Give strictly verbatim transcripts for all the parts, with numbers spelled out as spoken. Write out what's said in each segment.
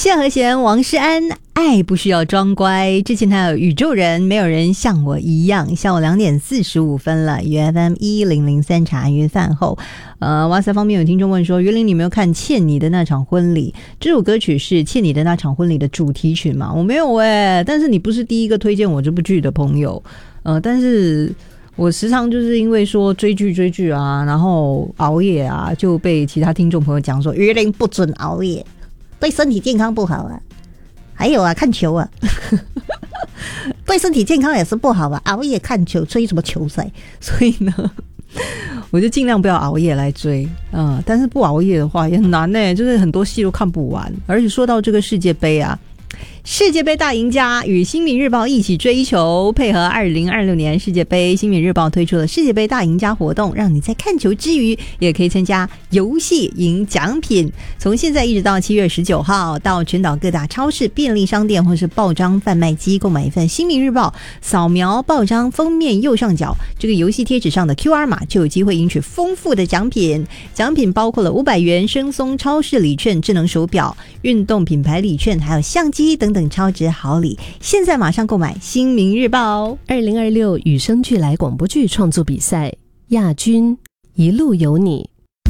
谢和弦、王诗安，爱不需要装乖。之前还有宇宙人，没有人像我一样。下午两点四十五分了 ，U F M 一零零三茶余饭后。呃，哇塞，方面有听众问说，云林你有没有看《欠你的那场婚礼》？这首歌曲是《欠你的那场婚礼》的主题曲吗？我没有哎、欸，但是你不是第一个推荐我这部剧的朋友。呃，但是我时常就是因为说追剧追剧啊，然后熬夜啊，就被其他听众朋友讲说，云林不准熬夜。对身体健康不好啊，还有啊，看球啊，对身体健康也是不好啊。熬夜看球，追什么球赛？所以呢，我就尽量不要熬夜来追，嗯，但是不熬夜的话也很难呢、欸，就是很多戏都看不完。而且说到这个世界杯啊。世界杯大赢家与新民日报一起追求，配合二零二六年世界杯，新民日报推出了世界杯大赢家活动，让你在看球之余也可以参加游戏赢奖品。从现在一直到七月十九号，到全岛各大超市、便利商店或是报章贩卖机购买一份新民日报，扫描报章封面右上角这个游戏贴纸上的 Q R 码，就有机会赢取丰富的奖品。奖品包括了五百元生松超市礼券、智能手表、运动品牌礼券，还有相机等等超值好礼。现在马上购买新民日报。 二零二六与生俱来广播剧创作比赛亚军一路有你。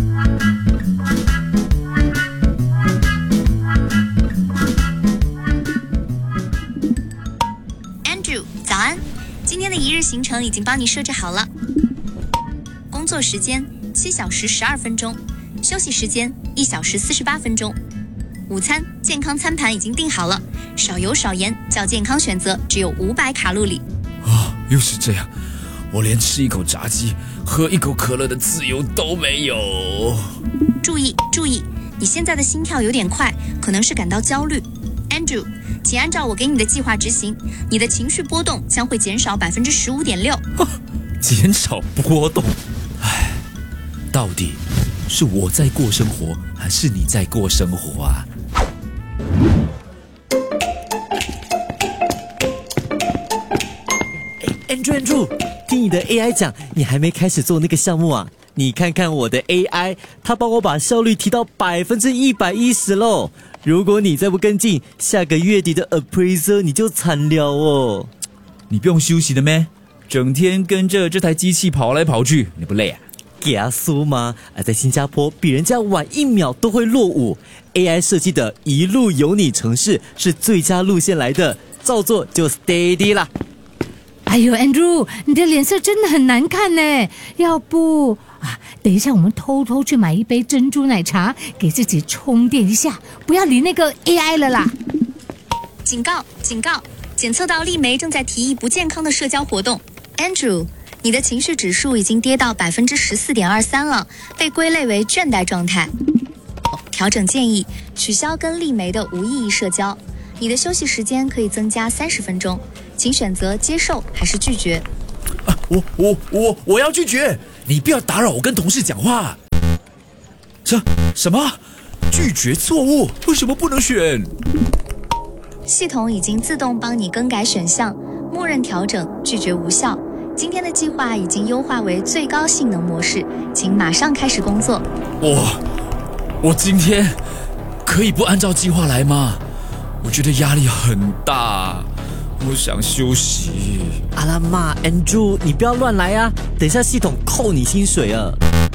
Andrew， 早安！今天的一日行程已经帮你设置好了。工作时间七小时十二分钟，休息时间一小时四十八分钟。午餐健康餐盘已经订好了，少油少盐，较健康选择，只有五百卡路里。 啊，又是这样，我连吃一口炸鸡、喝一口可乐的自由都没有。 注意注意，你现在的心跳有点快，可能是感到焦虑。Andrew， 请按照我给你的计划执行，你的情绪波动将会减少百分之十五点六。 减少波动，唉，到底是我在过生活，还是你在过生活啊？ 哎 ，Andrew Andrew， 听你的 A I 讲，你还没开始做那个项目啊？你看看我的 A I， 它帮我把效率提到百分之一百一十喽。如果你再不跟进，下个月底的 appraiser 你就惨了哦。 你不用休息的咩？整天跟着这台机器跑来跑去，你不累啊？ 给阿苏吗？啊，在新加坡比人家晚一秒都会落伍。A I 设计的一路有你城市是最佳路线来的，照做就 steady 啦。 哎呦 Andrew， 你的脸色真的很难看呢，要不啊，等一下我们偷偷去买一杯珍珠奶茶，给自己充电一下，不要理那个 A I 了啦。 警告警告，检测到丽梅正在提议不健康的社交活动。Andrew，你的情绪指数已经跌到百分之十四点二三了，被归类为倦怠状态。调整建议，取消跟丽梅的无意义社交。你的休息时间可以增加三十分钟，请选择接受还是拒绝。 啊，我我我我要拒绝！你不要打扰我跟同事讲话。什什么？拒绝错误？为什么不能选？ 系统已经自动帮你更改选项，默认调整，拒绝无效。今天的计划已经优化为最高性能模式，请马上开始工作。 我我今天可以不按照计划来吗？我觉得压力很大，我想休息。 阿拉妈 ，Andrew， 你不要乱来啊！等一下系统扣你薪水啊。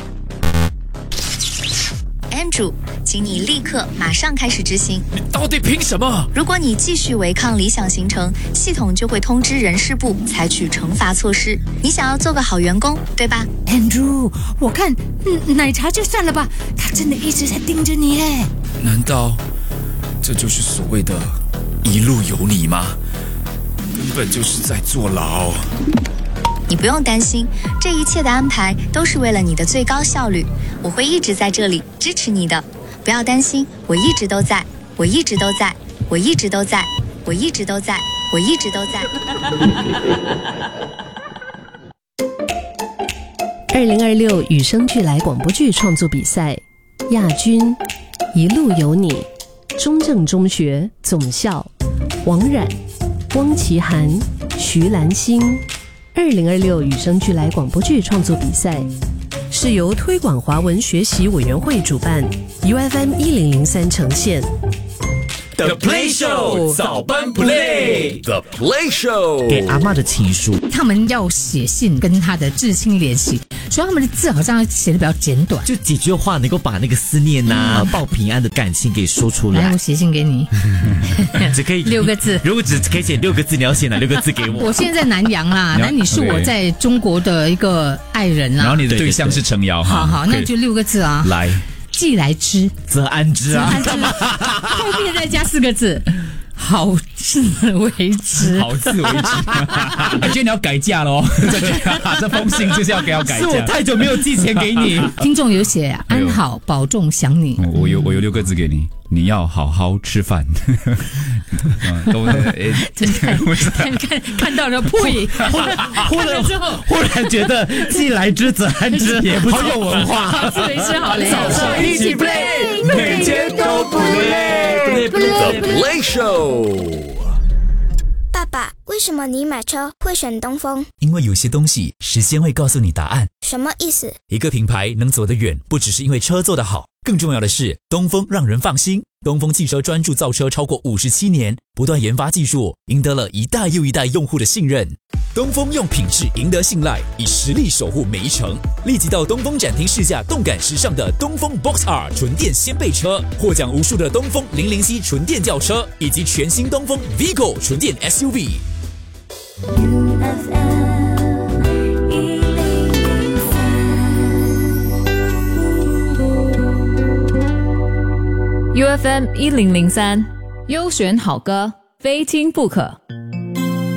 Andrew， 请你立刻马上开始执行。 你到底凭什么？ 如果你继续违抗理想行程，系统就会通知人事部采取惩罚措施。你想要做个好员工，对吧 Andrew， 我看、嗯、奶茶就算了吧，他真的一直在盯着你耶。 难道这就是所谓的一路有你吗？根本就是在坐牢。 你不用担心，这一切的安排都是为了你的最高效率。我会一直在这里支持你的，不要担心，我一直都在，我一直都在，我一直都在，我一直都在，我一直都在。 二零二六与生俱来广播剧创作比赛亚军一路有你，中正中学总校王冉、汪奇涵、徐兰心。二零二六与生俱来广播剧创作比赛是由推广华文学习委员会主办， U F M 一零零三呈现。 The Play Show 早班 Play The Play Show 给阿嬷的情书， 他们要写信跟他的至亲联系，所以他们的字好像写的比较简短， 就几句话能够把那个思念呐、啊、报平安的感情给说出来。 来，我写信给你， 只可以六个字。 如果只可以写六个字，你要写哪六个字给我？ 我现在在南洋啦，那你是我在中国的一个爱人啦。 然后你的对象是程瑶， 好好，那就六个字啊。 来， 既来之， 则安之啊。 则安之后面再加四个字。好自为之， 好自为之。我觉得你要改价咯，这封信就是要给要改价。 是我太久没有寄钱给你。 听众有写安好保重想你。 我有我有六个字给你，你要好好吃饭。嗯，都诶， 看看看到了破译， 忽然之后忽然觉得既来之则安之，也不好有文化。 好自为之，好嘞。 早上一起 play， 每天都不累。The Play Show。 爸爸，为什么你买车会选东风？ 因为有些东西时间会告诉你答案。 什么意思？ 一个品牌能走得远，不只是因为车做得好，更重要的是东风让人放心。东风汽车专注造车超过五十七年，不断研发技术，赢得了一代又一代用户的信任。东风用品质赢得信赖，以实力守护每一程。立即到东风展厅试驾动感时尚的东风 Box R 纯电掀背车，获奖无数的东风零零七纯电轿车，以及全新东风 Vigo 纯电 S U V。 U F M 一零零三，优选好歌，非听不可。